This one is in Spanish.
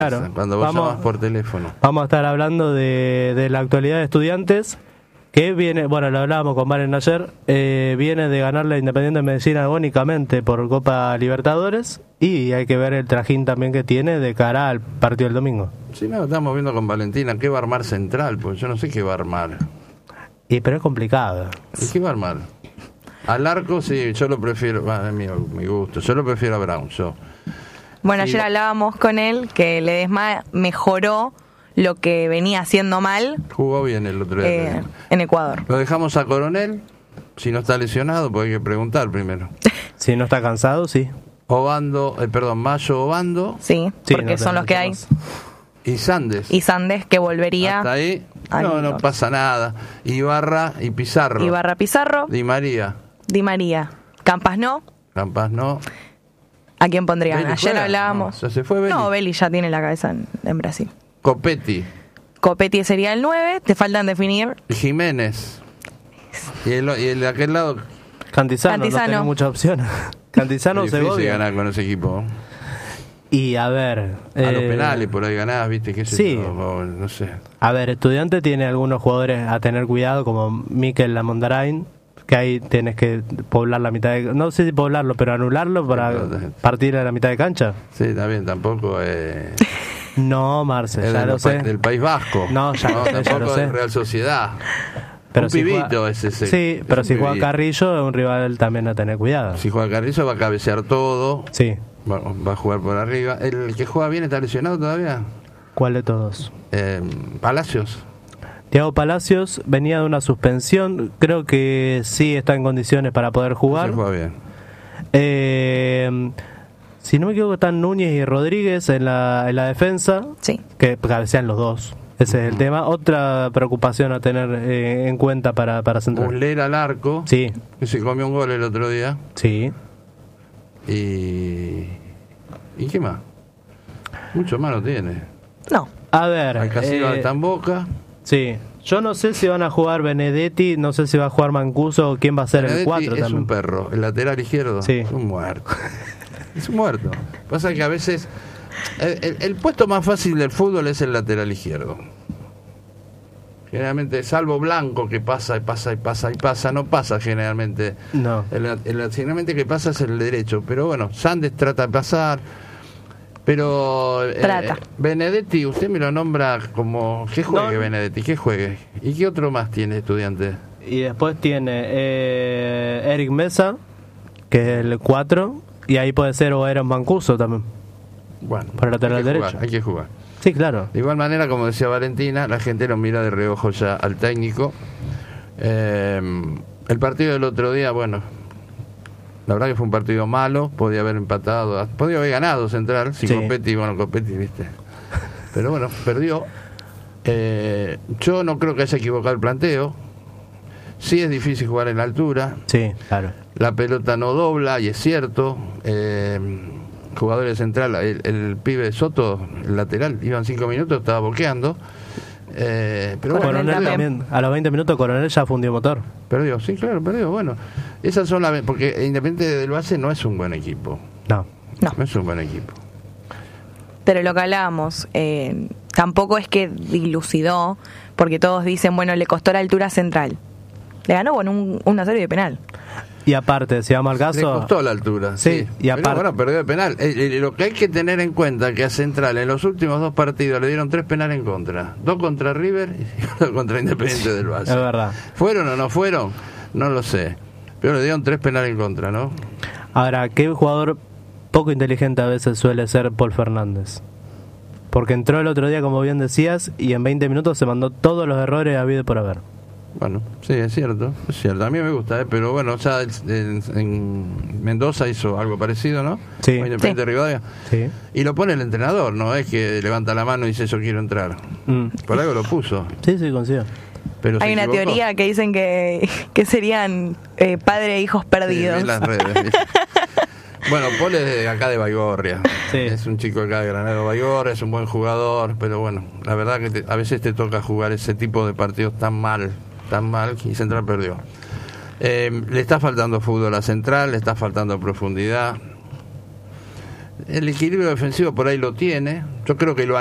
Claro, cuando vos llamas por teléfono. Vamos a estar hablando de la actualidad de Estudiantes, que viene, bueno, lo hablábamos con Valen ayer, viene de ganar la Independiente Medellín agónicamente por Copa Libertadores, y hay que ver el trajín también que tiene de cara al partido del domingo. Sí, no, estamos viendo con Valentina qué va a armar Central, pues yo no sé qué va a armar. Pero es complicado. ¿Y qué va a armar? Al arco, sí, yo lo prefiero, mi gusto, yo lo prefiero a Brown, yo. Bueno, Sí. ayer hablábamos con él que Ledesma mejoró lo que venía haciendo mal Jugó bien el otro día. en Ecuador. Lo dejamos a Coronel, si no está lesionado, pues hay que preguntar primero. Si no está cansado, sí. Mayo Obando Sí, Sí, porque no son los que hay. tenemos. y Sandes. Y Sandes, que volvería. Hasta ahí, Ay, no no. pasa nada. Ibarra y Pizarro. Ibarra, Pizarro, Di María. Di María. Campas no. Campas no. ¿A quién pondrían? ¿Belli Ayer juega? hablábamos. No, ya se fue Belli. No, Belli ya tiene la cabeza en Brasil. Copetti. Copetti sería el 9. Te faltan definir. Jiménez. Y el de aquel lado. Cantizano, no Cantizano. tiene muchas opciones. Cantizano, Es difícil Segovia. ganar con ese equipo. Y a ver... A los penales por ahí ganás, viste, qué sé sí. yo, no sé. A ver, Estudiante tiene algunos jugadores a tener cuidado, como Mikel Lamondarain, que ahí tienes que poblar la mitad de... No sé si poblarlo, pero anularlo para partir a la mitad de cancha. Sí, está bien, tampoco No, Marce, es ya lo sé. del País Vasco. No, ya lo sé, ya tampoco lo sé. de Real Sociedad. Pero un si pibito juega- es ese. Sí, pero es si un juega pibito. Carrillo es un rival también a tener cuidado. Si juega Carrillo va a cabecear todo. Sí. Va a jugar por arriba. ¿El que juega bien está lesionado todavía? ¿Cuál de todos? Palacios. Thiago Palacios venía de una suspensión, creo que sí está en condiciones para poder jugar. Se juega bien. Si no me equivoco, están Núñez y Rodríguez en la defensa, Sí. que cabecean los dos. Ese es el tema. Otra preocupación a tener en cuenta para Central. Muslera al arco. Sí, Que se comió un gol el otro día. sí. ¿Y qué más? Mucho más no tiene. No. A ver. Alcacello está en Boca. Sí. Yo no sé si van a jugar Benedetti, no sé si va a jugar Mancuso o quién va a ser el Benedetti 4 es también. un perro. El lateral izquierdo Sí. es un muerto. Es un muerto. Pasa que a veces el puesto más fácil del fútbol es el lateral izquierdo. Generalmente, salvo Blanco que pasa y pasa y pasa y pasa, no pasa generalmente. No. Generalmente que pasa es el derecho. Pero bueno, Sandes trata de pasar. Pero Trata. Benedetti, usted me lo nombra como que juegue No. Benedetti, que juegue. ¿Y qué otro más tiene Estudiante? Y después tiene Eric Mesa, que es el 4, y ahí puede ser o Eros Mancuso también. Bueno, Para el lateral hay que derecho. jugar, hay que jugar. Sí, claro. De igual manera, como decía Valentina, la gente lo mira de reojo ya al técnico. El partido del otro día, bueno, la verdad que fue un partido malo, podía haber empatado, podía haber ganado Central, si Sí. Copetti, viste. Pero bueno, perdió. Yo no creo que haya equivocado el planteo. Sí es difícil jugar en la altura, Sí, claro. la pelota no dobla, y es cierto. Jugadores de Central, el pibe de Soto, el lateral, iban 5 minutos, estaba boqueando. Pero bueno, Coronel perdió. también. A los 20 minutos Coronel ya fundió motor. Perdió, sí, claro, perdió. Bueno, esas son las... Porque Independiente del Valle no es un buen equipo. No. No. No es un buen equipo. Pero lo que hablábamos, tampoco es que dilucidó, porque todos dicen, bueno, le costó la altura a Central. Le ganó con una serie de penal. Y aparte, si vamos al Le caso... costó la altura. Sí, y Pero aparte- bueno, perdió de penal. Lo que hay que tener en cuenta que a Central en los últimos 2 partidos le dieron 3 penales en contra. 2 contra River y 1 contra Independiente del Valle. Es verdad. ¿Fueron o no fueron? No lo sé. Pero le dieron 3 penales en contra, ¿no? Ahora, ¿qué jugador poco inteligente a veces suele ser Paul Fernández? Porque entró el otro día, como bien decías, y en 20 minutos se mandó todos los errores habido por haber. Bueno, sí, es cierto. A mí me gusta, pero bueno, ya en Mendoza hizo algo parecido, ¿no? Sí. Con Independiente Sí. Rivadavia. Sí. Y lo pone el entrenador, no es que levanta la mano y dice yo quiero entrar. Por algo lo puso. Sí, consigo. Pero se Hay una equivocó. teoría que dicen que serían padre e hijos Sí, perdidos. en las redes. Bueno, Paul es de acá de Baigorria. Sí. Es un chico acá de Granero Baigorria, es un buen jugador, pero bueno, la verdad que a veces te toca jugar ese tipo de partidos tan mal, y Central perdió. Le está faltando fútbol a Central, le está faltando profundidad. El equilibrio defensivo por ahí lo tiene. Yo creo que lo